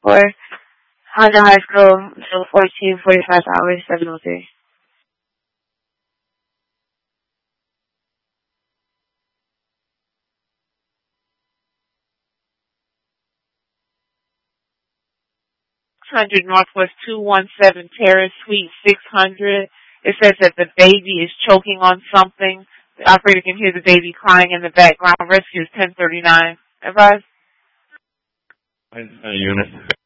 For Honda High School, so 14:45 hours, 703. Northwest 217 Terrace, Suite 600. It says that the baby is choking on something. The operator can hear the baby crying in the background. Rescue is 1039. Advise? Unit.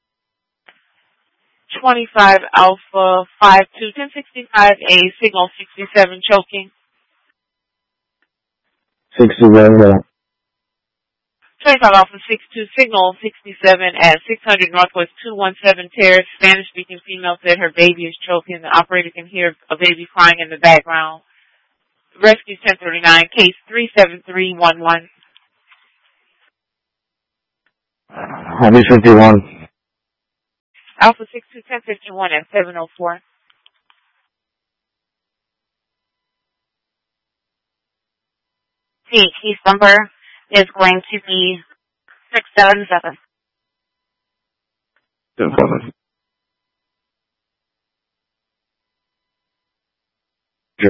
25 Alpha 52 1065A, signal 67 choking. 61. 25 Alpha 62, signal 67 at 600 Northwest 217 Terrace. Spanish-speaking female said her baby is choking. The operator can hear a baby crying in the background. Rescue 1039, case 37311. Happy 51. Alpha 62 1051 at 704. The case number is going to be 677. 7. Yep.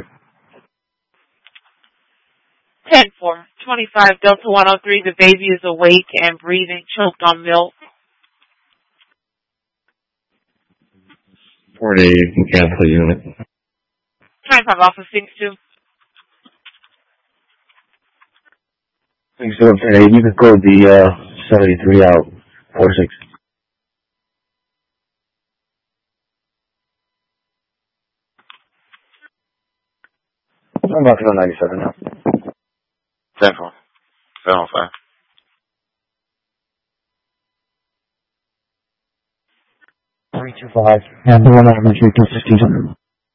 10-4. 25 Delta 103, the baby is awake and breathing, choked on milk. 40 cancel unit. 25 Alpha 62. 67. You can code the 73 out. 46. I'm about to go 97 now. 10-4. 705. And the one elementary 215.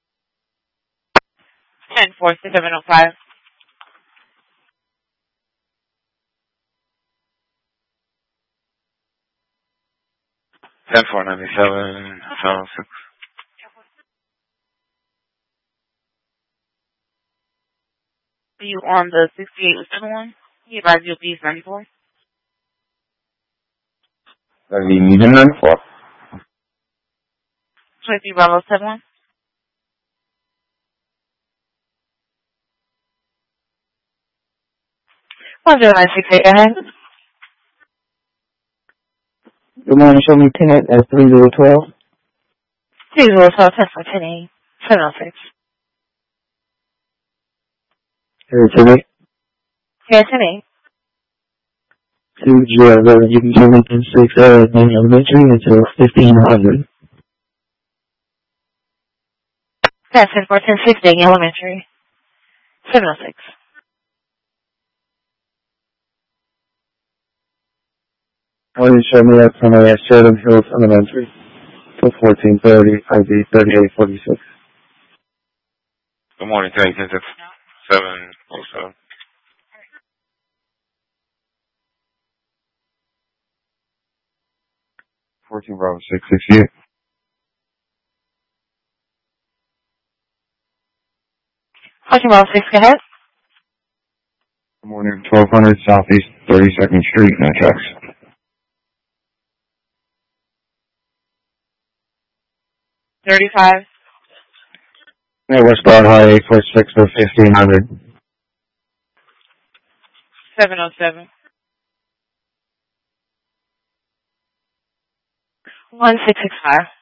10-4, 705. Ten four 97 706. Are you on the 68 with 71? He advised you'll be 94. That'd be medium 94. 23 Bravo 71. Well, 0968, go ahead. Good morning, show me 10 at 3012. 3012, test for 10A, 706. Here, today. Yeah, 10A. 2011, you can come in 6 elementary until 1500. That's 10-4, 10-6, elementary. 706. Why don't you show me that from Sheridan Hills Elementary till 1430, ID 3846. Good morning, Terry. 707. 14 Bravo 668. Bravo 6, go ahead. Good morning, 1200 Southeast 32nd Street, Natrax. 35. Yeah, westbound Highway 46 to 1500. 707. 1665.